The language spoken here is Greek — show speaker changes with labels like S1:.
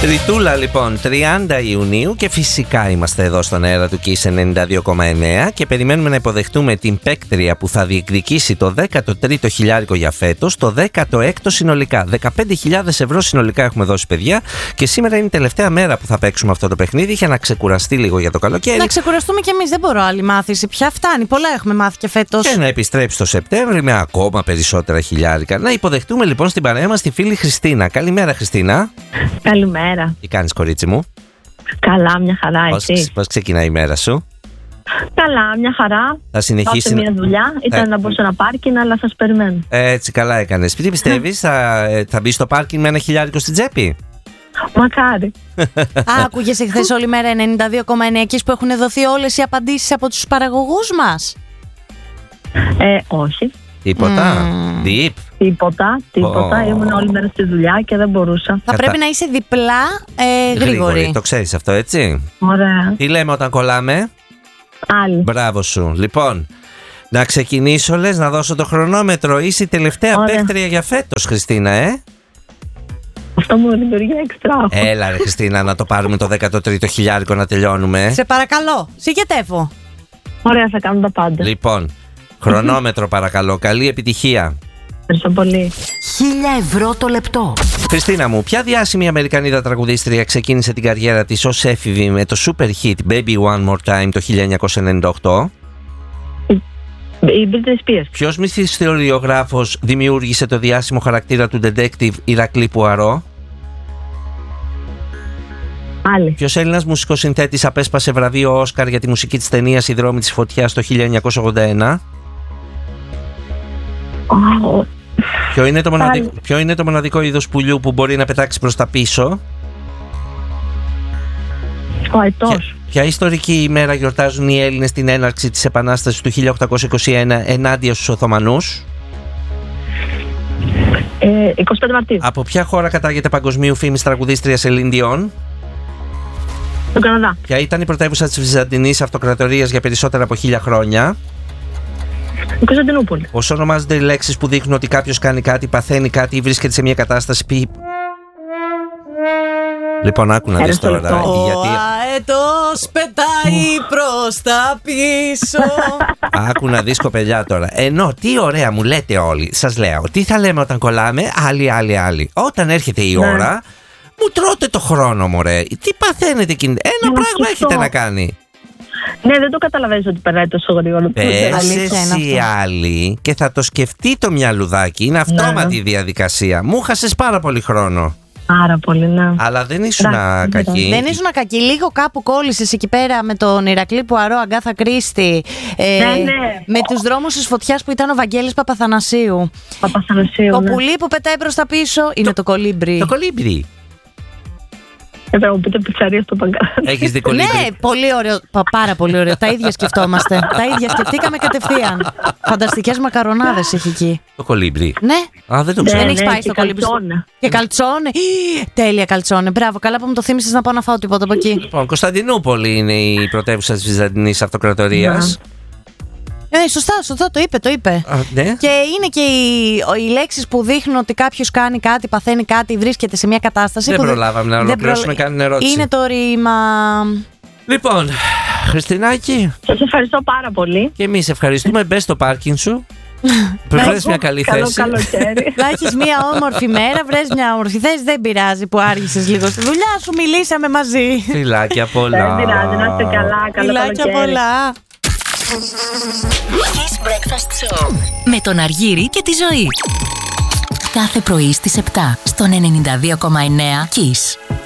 S1: Ρητούλα λοιπόν, 30 Ιουνίου και φυσικά είμαστε εδώ στον αέρα του Kiss 92,9 και περιμένουμε να υποδεχτούμε την παίκτρια που θα διεκδικήσει το 13ο χιλιάρικο για φέτος, το 16ο συνολικά. 15.000 ευρώ συνολικά έχουμε δώσει, παιδιά, και σήμερα είναι η τελευταία μέρα που θα παίξουμε αυτό το παιχνίδι για να ξεκουραστεί λίγο για το καλοκαίρι.
S2: Να ξεκουραστούμε κι εμείς, δεν μπορώ άλλη μάθηση. Πια φτάνει, πολλά έχουμε μάθει και φέτος. Και
S1: να επιστρέψει το Σεπτέμβρη με ακόμα περισσότερα χιλιάρικα. Να υποδεχτούμε λοιπόν στην παρέα μας τη φίλη Χριστίνα. Καλημέρα, Χριστίνα.
S3: Καλημέρα.
S1: Τι κάνεις, κορίτσι μου?
S3: Καλά, μια χαρά, εσύ?
S1: Πώς ξεκινάει η μέρα σου?
S3: Καλά, μια χαρά.
S1: Θα συνεχίσει.
S3: Πάω σε μια δουλειά, ήταν να μπω σε ένα πάρκινγκ, αλλά σας περιμένω.
S1: Έτσι, καλά έκανες. Τι πιστεύεις, θα μπει στο πάρκινγκ με ένα χιλιάρικο στην τσέπη?
S3: Μακάρι.
S2: Άκουγες εχθές όλη μέρα 92,9 εκεί που έχουν δοθεί όλες οι απαντήσεις από τους παραγωγούς μας?
S3: Όχι.
S1: Τίποτα.
S3: Τίποτα. Ήμουν όλη μέρα στη δουλειά και δεν μπορούσα.
S2: Θα πρέπει να είσαι διπλά γρήγορη.
S1: Το ξέρεις αυτό, έτσι?
S3: Ωραία.
S1: Τι λέμε όταν κολλάμε?
S3: Άλλη.
S1: Μπράβο σου. Λοιπόν, να ξεκινήσω, λες, να δώσω το χρονόμετρο. Είσαι η τελευταία παίκτρια για φέτος, Χριστίνα,
S3: Αυτό μου δημιουργεί έξτρα.
S1: Έλα ρε Χριστίνα, να το πάρουμε το 13ο χιλιάρικο να τελειώνουμε.
S2: Σε παρακαλώ, συγκετεύω.
S3: Ωραία, θα κάνω τα πάντα.
S1: Λοιπόν, χρονόμετρο παρακαλώ, καλή επιτυχία.
S3: Ευχαριστώ πολύ.
S4: 1.000 ευρώ το λεπτό.
S1: Χριστίνα μου, ποια διάσημη Αμερικανίδα τραγουδίστρια ξεκίνησε την καριέρα της ως έφηβη με το super hit Baby One More Time το 1998?
S3: Η Britney Spears.
S1: Ποιος μυθιστοριογράφος δημιούργησε το διάσημο χαρακτήρα του detective Ηρακλή Πουαρό?
S3: Άλλη.
S1: Ποιος Έλληνας μουσικοσυνθέτης απέσπασε βραβείο Όσκαρ για τη μουσική της ταινίας «Η δρόμοι της φωτιάς» το 1981? Ποιο είναι το μοναδικό είδος πουλιού που μπορεί να πετάξει προς τα πίσω?
S3: Ο αετός.
S1: Ποια ιστορική ημέρα γιορτάζουν οι Έλληνες την έναρξη της Επανάστασης του 1821 ενάντια στους Οθωμανούς?
S3: 25 Μαρτίου.
S1: Από ποια χώρα κατάγεται παγκοσμίου φήμης τραγουδίστρια Σελίν Διόν?
S3: Τον Καναδά.
S1: Ποια ήταν η πρωτεύουσα της Βυζαντινής Αυτοκρατορίας για περισσότερα από 1000 χρόνια?
S3: Η Κωνσταντινούπολη.
S1: Πώς ονομάζονται οι λέξεις που δείχνουν ότι κάποιος κάνει κάτι, παθαίνει κάτι ή βρίσκεται σε μια κατάσταση Λοιπόν, άκου να δεις τώρα.
S2: Ο αετός πετάει προς τα πίσω.
S1: Άκου να δεις, κοπελιά, τώρα. Ενώ τι ωραία μου λέτε όλοι. Σας λέω, τι θα λέμε όταν κολλάμε? Άλλοι. Όταν έρχεται η ώρα, μου τρώτε το χρόνο, μωρέ. Τι παθαίνετε εκείνη? Ένα πράγμα έχετε να κάνει.
S3: Ναι, δεν το καταλαβαίνεις ότι περνάει τόσο γρήγορα.
S1: Πες εσύ άλλη και θα το σκεφτεί το μυαλουδάκι. Είναι αυτόματη η διαδικασία. Μου χάσες πάρα πολύ χρόνο.
S3: Πάρα πολύ, ναι.
S1: Αλλά δεν ήσουν κακή.
S2: Δεν ήσουν κακή. Λίγο κάπου κόλλησες εκεί πέρα με τον Ηρακλή Πουαρό, Αγκάθα Κρίστη. Με τους δρόμους της φωτιάς που ήταν ο Βαγγέλης Παπαθανασίου. Το πουλί που πετάει προς τα πίσω είναι το κολύμπρι.
S1: Το κολύμπρι.
S3: Θα μου πείτε πιτσαρία στο παγκά.
S1: Έχεις δει κολύμπρι?
S2: Ναι, πολύ ωραίο. Πάρα πολύ ωραίο. Τα ίδια σκεφτόμαστε. Τα ίδια σκεφτήκαμε κατευθείαν. Φανταστικές μακαρονάδες έχει εκεί.
S1: Το κολύμπρι.
S2: Ναι.
S1: Α, δεν το ξέρω.
S2: Δεν έχεις πάει στο κολύμπρι? Και καλτσόνε. Τέλεια καλτσόνε. Μπράβο, καλά που μου το θύμισες να πάω να φάω τίποτα από εκεί.
S1: Λοιπόν, Κωνσταντινούπολη είναι η πρωτεύουσα της Βυζαντινής Αυτοκρατορίας.
S2: Σωστά, το είπε.
S1: Ναι.
S2: Και είναι και οι λέξεις που δείχνουν ότι κάποιος κάνει κάτι, παθαίνει κάτι, βρίσκεται σε μια κατάσταση.
S1: Δεν προλάβαμε να ολοκληρώσουμε καν ερώτηση.
S2: Είναι το ρήμα.
S1: Λοιπόν, Χριστινάκη,
S3: σας ευχαριστώ πάρα πολύ.
S1: Και εμείς ευχαριστούμε. Μπες στο πάρκινγκ σου. Βρες μια καλή θέση.
S2: Να έχεις μια όμορφη μέρα, βρες μια όμορφη θέση. Δεν πειράζει που άργησες λίγο στη δουλειά σου, μιλήσαμε μαζί.
S1: Φιλάκια πολλά.
S3: Δεν πειράζει, να είστε καλά. Καλό καλοκαίρι.
S4: Kiss Breakfast Show με τον Αργύρη και τη Ζωή. Κάθε πρωί στις 7 στον 92,9 Kiss.